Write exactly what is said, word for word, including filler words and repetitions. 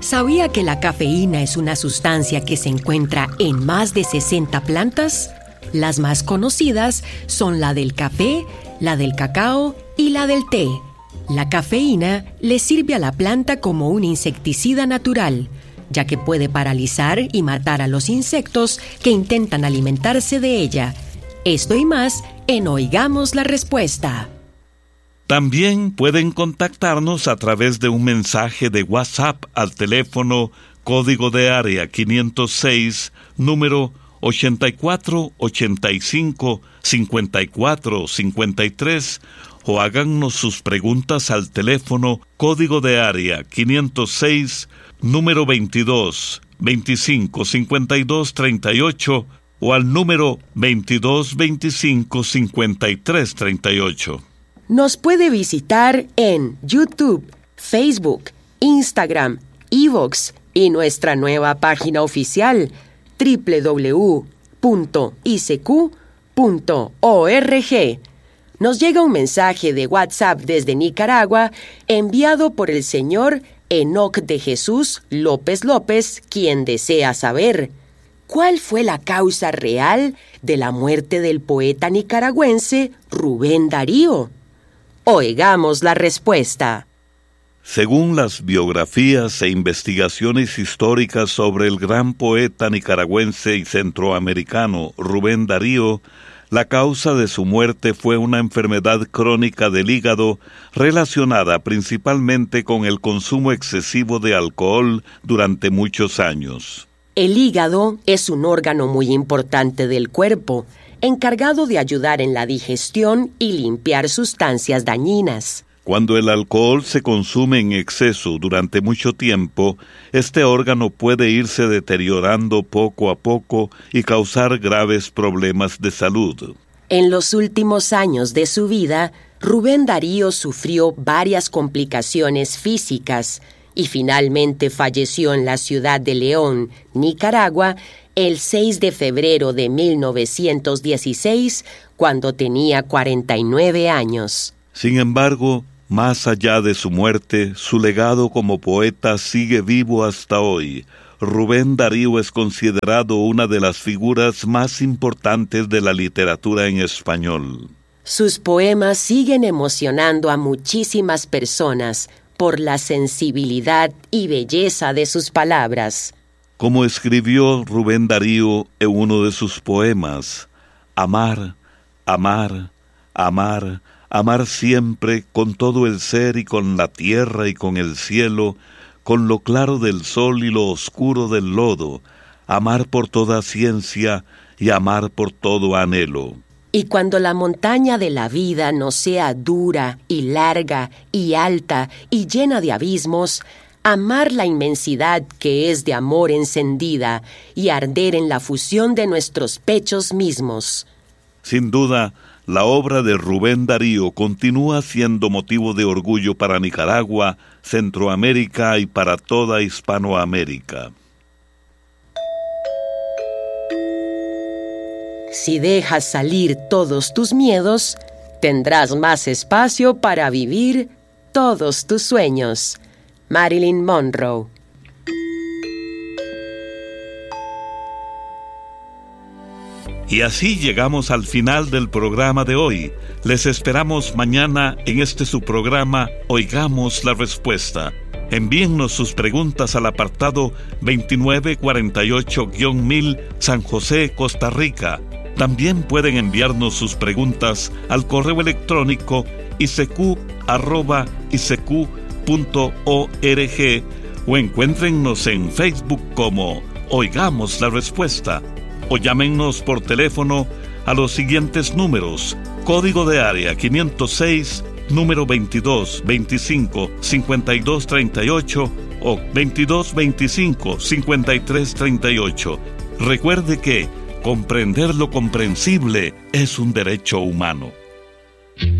¿Sabía que la cafeína es una sustancia que se encuentra en más de sesenta plantas? Las más conocidas son la del café, la del cacao y la del té. La cafeína le sirve a la planta como un insecticida natural, ya que puede paralizar y matar a los insectos que intentan alimentarse de ella. Esto y más en Oigamos la Respuesta. También pueden contactarnos a través de un mensaje de WhatsApp al teléfono código de área quinientos seis, número ochenta y cuatro, ochenta y cinco, cincuenta y cuatro, cincuenta y tres, o háganos sus preguntas al teléfono código de área quinientos seis, número veintidós, veinticinco, cincuenta y dos, treinta y ocho, o al número veintidós, veinticinco, cincuenta y tres, treinta y ocho. Nos puede visitar en YouTube, Facebook, Instagram, iVoox y nuestra nueva página oficial doble u doble u doble u punto i c q punto org. Nos llega un mensaje de WhatsApp desde Nicaragua enviado por el señor Enoc de Jesús López López, quien desea saber: ¿cuál fue la causa real de la muerte del poeta nicaragüense Rubén Darío? Oigamos la respuesta. Según las biografías e investigaciones históricas sobre el gran poeta nicaragüense y centroamericano Rubén Darío, la causa de su muerte fue una enfermedad crónica del hígado relacionada principalmente con el consumo excesivo de alcohol durante muchos años. El hígado es un órgano muy importante del cuerpo, encargado de ayudar en la digestión y limpiar sustancias dañinas. Cuando el alcohol se consume en exceso durante mucho tiempo, este órgano puede irse deteriorando poco a poco y causar graves problemas de salud. En los últimos años de su vida, Rubén Darío sufrió varias complicaciones físicas y finalmente falleció en la ciudad de León, Nicaragua, el seis de febrero de mil novecientos dieciséis, cuando tenía cuarenta y nueve años. Sin embargo, más allá de su muerte, su legado como poeta sigue vivo hasta hoy. Rubén Darío es considerado una de las figuras más importantes de la literatura en español. Sus poemas siguen emocionando a muchísimas personas por la sensibilidad y belleza de sus palabras. Como escribió Rubén Darío en uno de sus poemas: amar, amar, amar, amar siempre con todo el ser y con la tierra y con el cielo, con lo claro del sol y lo oscuro del lodo, amar por toda ciencia y amar por todo anhelo. Y cuando la montaña de la vida no sea dura y larga y alta y llena de abismos, amar la inmensidad que es de amor encendida y arder en la fusión de nuestros pechos mismos. Sin duda, la obra de Rubén Darío continúa siendo motivo de orgullo para Nicaragua, Centroamérica y para toda Hispanoamérica. Si dejas salir todos tus miedos, tendrás más espacio para vivir todos tus sueños. Marilyn Monroe. Y así llegamos al final del programa de hoy. Les esperamos mañana en este su programa Oigamos la Respuesta. Envíennos sus preguntas al apartado veintinueve cuarenta y ocho mil San José, Costa Rica. También pueden enviarnos sus preguntas al correo electrónico i c q arroba i c q punto org o encuéntrennos en Facebook como Oigamos la Respuesta, o llámennos por teléfono a los siguientes números: código de área quinientos seis, número veintidós, veinticinco, cincuenta y dos, treinta y ocho o veintidós, veinticinco, cincuenta y tres, treinta y ocho. Recuerde que comprender lo comprensible es un derecho humano.